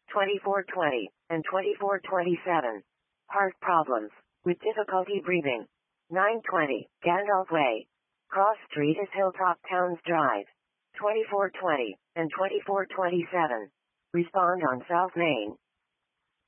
2420 and 2427. Heart problems, with difficulty breathing. 920, Gandalf Way. Cross Street is Hilltop Towns Drive. 2420 and 2427. Respond on South Main.